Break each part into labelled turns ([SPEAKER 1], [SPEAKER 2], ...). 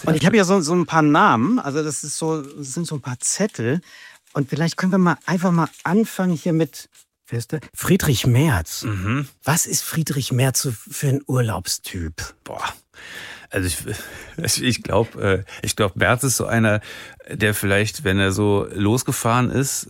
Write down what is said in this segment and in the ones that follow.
[SPEAKER 1] Und ich habe ja so ein paar Namen, also das sind so ein paar Zettel. Und vielleicht können wir einfach mal anfangen hier mit, wer ist der? Friedrich Merz.
[SPEAKER 2] Mhm.
[SPEAKER 1] Was ist Friedrich Merz so für ein Urlaubstyp?
[SPEAKER 2] Boah. Also ich glaube, Merz ist so einer, der vielleicht, wenn er so losgefahren ist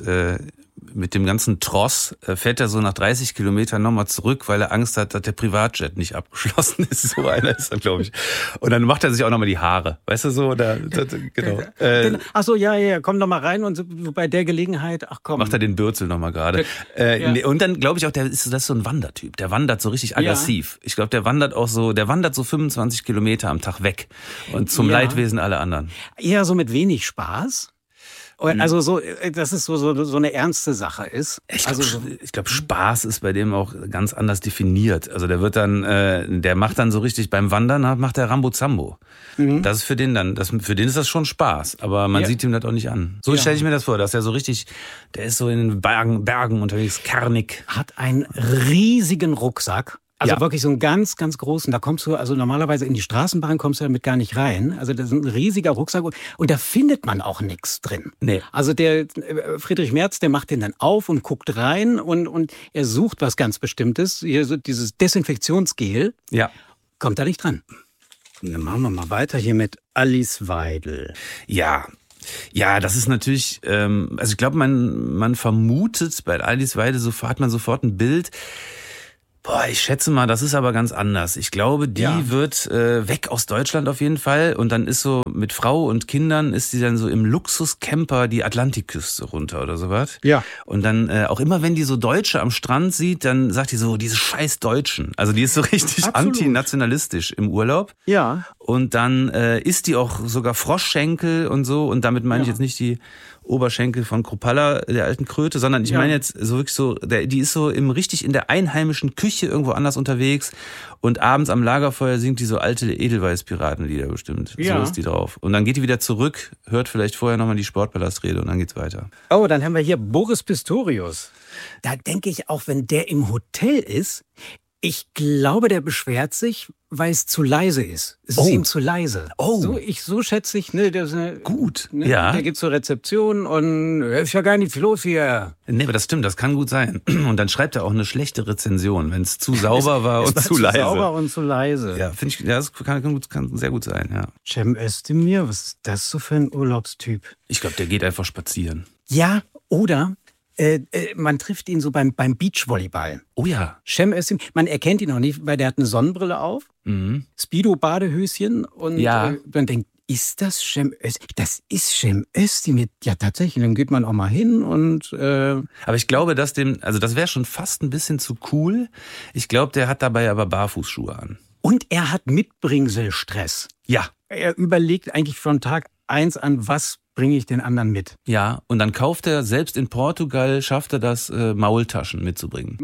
[SPEAKER 2] mit dem ganzen Tross, fährt er so nach 30 Kilometern nochmal zurück, weil er Angst hat, dass der Privatjet nicht abgeschlossen ist. So einer ist er, glaube ich. Und dann macht er sich auch nochmal die Haare. Weißt du so? Genau.
[SPEAKER 1] Ach so, ja, komm doch mal rein und so, bei der Gelegenheit, ach komm.
[SPEAKER 2] Macht er den Bürzel nochmal gerade.
[SPEAKER 1] Ja.
[SPEAKER 2] Und dann glaube ich auch, das ist so ein Wandertyp. Der wandert so richtig aggressiv. Ja. Ich glaube, der wandert so 25 Kilometer am Tag weg. Und zum Leidwesen aller anderen.
[SPEAKER 1] Eher so mit wenig Spaß? Also so, dass es so eine ernste Sache ist.
[SPEAKER 2] Ich glaube, Spaß ist bei dem auch ganz anders definiert. Also der wird dann, der macht dann so richtig beim Wandern, macht der Rambo-Zambo. Mhm. Das ist für den ist das schon Spaß. Aber man sieht ihm das auch nicht an. So stelle ich mir das vor, dass er so richtig, der ist so in den Bergen unterwegs, kernig.
[SPEAKER 1] Hat einen riesigen Rucksack. Also wirklich so einen ganz, ganz großen, da kommst du, also normalerweise in die Straßenbahn kommst du damit gar nicht rein. Also das ist ein riesiger Rucksack und da findet man auch nichts drin.
[SPEAKER 2] Nee.
[SPEAKER 1] Also der Friedrich Merz, der macht den dann auf und guckt rein und er sucht was ganz Bestimmtes. Hier so dieses Desinfektionsgel.
[SPEAKER 2] Ja.
[SPEAKER 1] Kommt da nicht dran. Und dann machen wir mal weiter hier mit Alice Weidel.
[SPEAKER 2] Ja, das ist natürlich, also ich glaube, man vermutet bei Alice Weidel hat man sofort ein Bild. Boah, ich schätze mal, das ist aber ganz anders. Ich glaube, die wird weg aus Deutschland auf jeden Fall und dann ist so mit Frau und Kindern ist sie dann so im Luxuscamper die Atlantikküste runter oder sowas.
[SPEAKER 1] Ja.
[SPEAKER 2] Und dann auch immer, wenn die so Deutsche am Strand sieht, dann sagt die so, diese scheiß Deutschen. Also die ist so richtig antinationalistisch im Urlaub.
[SPEAKER 1] Ja.
[SPEAKER 2] Und dann isst die auch sogar Froschschenkel und so und damit meine ich jetzt nicht die Oberschenkel von Kruppalla, der alten Kröte, sondern ich meine jetzt so wirklich so, die ist so richtig in der einheimischen Küche irgendwo anders unterwegs und abends am Lagerfeuer singt die so alte Edelweiß-Piratenlieder bestimmt.
[SPEAKER 1] Ja.
[SPEAKER 2] So ist die drauf. Und dann geht die wieder zurück, hört vielleicht vorher nochmal die Sportpalastrede und dann geht's weiter.
[SPEAKER 1] Oh, dann haben wir hier Boris Pistorius. Da denke ich auch, wenn der im Hotel ist, ich glaube, der beschwert sich, weil es zu leise ist. Es ist ihm zu leise.
[SPEAKER 2] Oh.
[SPEAKER 1] So schätze ich, ne,
[SPEAKER 2] gut.
[SPEAKER 1] Ne,
[SPEAKER 2] Ja.
[SPEAKER 1] Der geht zur Rezeption und ist ja gar nichts los hier.
[SPEAKER 2] Nee, aber das stimmt, das kann gut sein. Und dann schreibt er auch eine schlechte Rezension, wenn es zu sauber war und zu leise.
[SPEAKER 1] Sauber und zu leise.
[SPEAKER 2] Ja, finde ich, das kann sehr gut sein, ja.
[SPEAKER 1] Cem Özdemir, was ist das so für ein Urlaubstyp?
[SPEAKER 2] Ich glaube, der geht einfach spazieren.
[SPEAKER 1] Ja, oder man trifft ihn so beim Beachvolleyball.
[SPEAKER 2] Oh ja.
[SPEAKER 1] Cem Özdemir, man erkennt ihn noch nicht, weil der hat eine Sonnenbrille auf, Speedo-Badehöschen und man denkt, ist das Cem Özdemir? Das ist Cem Özdemir. Ja, tatsächlich, dann geht man auch mal hin und...
[SPEAKER 2] Aber ich glaube, das wäre schon fast ein bisschen zu cool. Ich glaube, der hat dabei aber Barfußschuhe an.
[SPEAKER 1] Und er hat Mitbringselstress.
[SPEAKER 2] Ja.
[SPEAKER 1] Er überlegt eigentlich von Tag 1 an, was bringe ich den anderen mit.
[SPEAKER 2] Ja, und dann kauft er, selbst in Portugal, schafft er das, Maultaschen mitzubringen.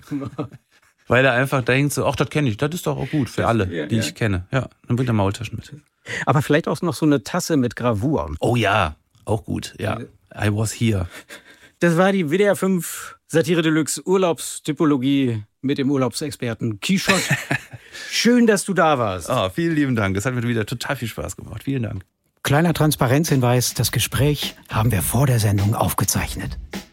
[SPEAKER 2] Weil er einfach denkt so, ach, das kenne ich, das ist doch auch gut für alle, die ich kenne. Ja, dann bringt er Maultaschen mit.
[SPEAKER 1] Aber vielleicht auch noch so eine Tasse mit Gravur.
[SPEAKER 2] Oh ja, auch gut, ja. I was here.
[SPEAKER 1] Das war die WDR 5 Satire Deluxe Urlaubstypologie mit dem Urlaubsexperten Quichotte. Schön, dass du da warst.
[SPEAKER 2] Oh, vielen lieben Dank. Das hat mir wieder total viel Spaß gemacht. Vielen Dank.
[SPEAKER 1] Kleiner Transparenzhinweis, das Gespräch haben wir vor der Sendung aufgezeichnet.